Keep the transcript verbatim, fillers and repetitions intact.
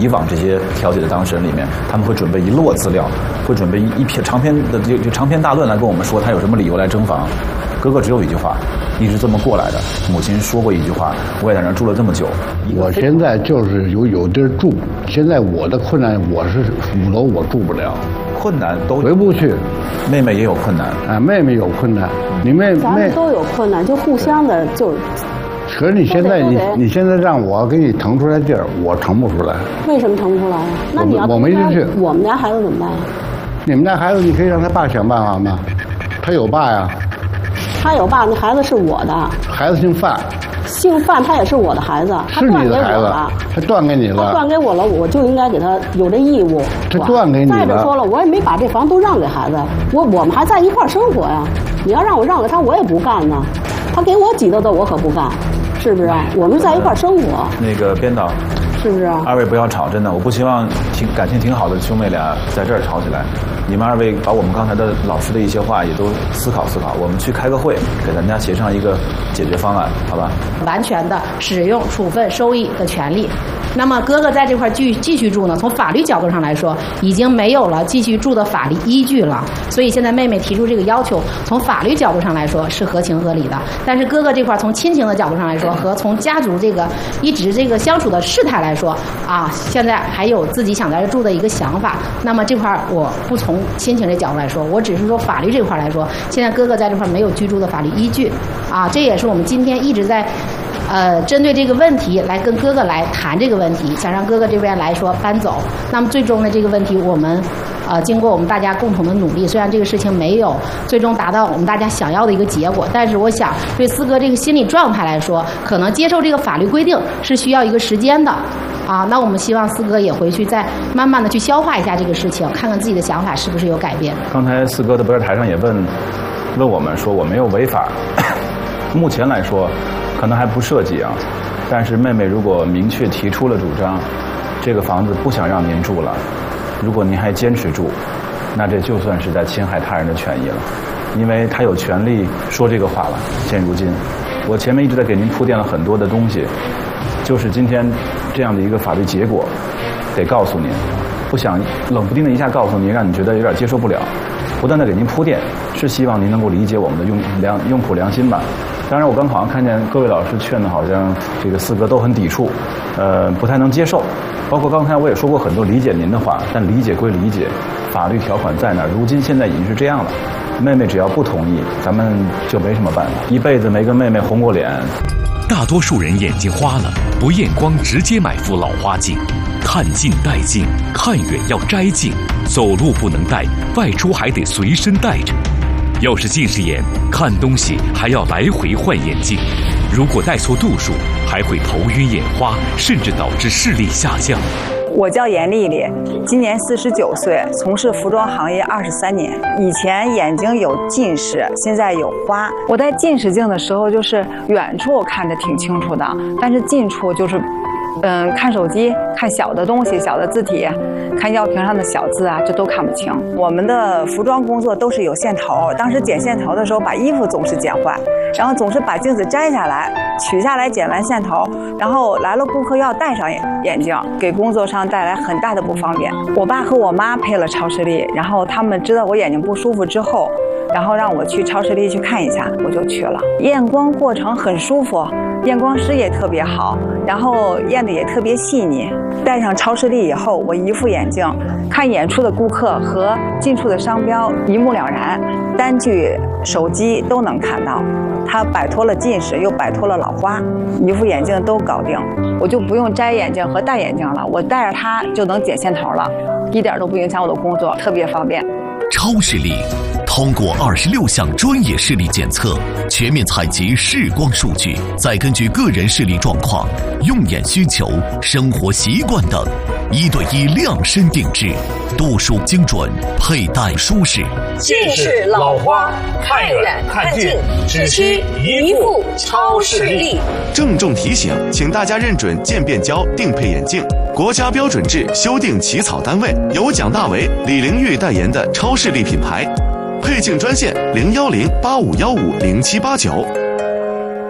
以往这些调解的当事人里面，他们会准备一摞资料，会准备一一篇长篇的就就长篇大论来跟我们说他有什么理由来征房。哥哥只有一句话，一直这么过来的。母亲说过一句话，我也在那儿住了这么久。 我现在就是有有地儿住，现在我的困难，我是五楼我住不了， 困难都回不去。 妹妹也有困难， 啊，妹妹有困难，你妹咱们都有困难，就互相的就。 可是你现在你你现在让我给你腾出来地儿，我腾不出来。 为什么腾不出来啊？那你要我没进去。 我们家孩子怎么办呀？ 你们家孩子，你可以让他爸想办法吗？他有爸呀。 他有爸，那孩子是我的。 孩子姓范。 姓范，他也是我的孩子。 是你的孩子。他断给你了。 他断给我了，我就应该给他有这义务。 他断给你了。 再者说了，我也没把这房都让给孩子，我我们还在一块儿生活呀。你要让我让给他，我也不干呢。他给我挤得的，我可不干。是不是啊？我们在一块儿生活。 那个编导， 是不是啊？ 二位不要吵，真的，我不希望挺感情挺好的兄妹俩在这儿吵起来。你们二位把我们刚才的老师的一些话也都思考思考，我们去开个会，给大家协商一个解决方案，好吧？ 完全的使用处分收益的权利。那么哥哥在这块继继续住呢，从法律角度上来说，已经没有了继续住的法律依据了。所以现在妹妹提出这个要求，从法律角度上来说是合情合理的。但是哥哥这块从亲情的角度上来说，和从家族这个一直这个相处的事态来说，啊，现在还有自己想在这住的一个想法。那么这块我不从亲情这角度来说，我只是说法律这块来说，现在哥哥在这块没有居住的法律依据，啊，这也是我们今天一直在。呃，针对这个问题来跟哥哥来谈这个问题，想让哥哥这边来说搬走。那么最终的这个问题，我们呃经过我们大家共同的努力，虽然这个事情没有最终达到我们大家想要的一个结果，但是我想对四哥这个心理状态来说，可能接受这个法律规定是需要一个时间的。啊，那我们希望四哥也回去再慢慢的去消化一下这个事情，看看自己的想法是不是有改变。 刚才四哥的不是台上也问问我们说我没有违法，目前来说。可能还不涉及啊，但是妹妹如果明确提出了主张，这个房子不想让您住了，如果您还坚持住，那这就算是在侵害他人的权益了，因为她有权利说这个话了。现如今，我前面一直在给您铺垫了很多的东西，就是今天这样的一个法律结果，得告诉您，不想冷不丁的一下告诉您，让你觉得有点接受不了，不断的给您铺垫，是希望您能够理解我们的用良用苦良心吧。当然，我刚好像看见各位老师劝的，好像这个四哥都很抵触，呃，不太能接受。包括刚才我也说过很多理解您的话，但理解归理解，法律条款在那儿。如今现在已经是这样了，妹妹只要不同意，咱们就没什么办法。一辈子没跟妹妹红过脸。 大多数人眼睛花了，不验光直接买副老花镜，看近戴近，看远要摘镜，走路不能戴，外出还得随身带着。要是近视眼，看东西还要来回换眼镜，如果戴错度数，还会头晕眼花，甚至导致视力下降。 我叫严丽丽，今年四十九岁，从事服装行业二十三年。以前眼睛有近视，现在有花。我戴近视镜的时候，就是远处看着挺清楚的，但是近处就是。嗯，看手机，看小的东西，小的字体，看药瓶上的小字啊，这都看不清。我们的服装工作都是有线头，当时剪线头的时候，把衣服总是剪坏，然后总是把镜子摘下来，取下来剪完线头，然后来了顾客要戴上眼镜，给工作上带来很大的不方便。我爸和我妈配了超视力，然后他们知道我眼睛不舒服之后，然后让我去超视力去看一下，我就去了。验光过程很舒服。验光师也特别好，然后验的也特别细腻。戴上超视力以后，我一副眼镜，看远处的顾客和近处的商标一目了然，单据、手机都能看到。它摆脱了近视，又摆脱了老花，一副眼镜都搞定，我就不用摘眼镜和戴眼镜了，我戴着它就能剪线头了，一点都不影响我的工作，特别方便。 超视力通过二十六项专业视力检测，全面采集视光数据，再根据个人视力状况、用眼需求、生活习惯等，一对一量身定制，度数精准，佩戴舒适。 近视、老花，看远看近，只需一副超视力。 郑重提醒，请大家认准渐变胶定配眼镜，国家标准制修订起草单位由蒋大为、李玲玉代言的超视力品牌。配镜专线零幺零八五幺五零七八九。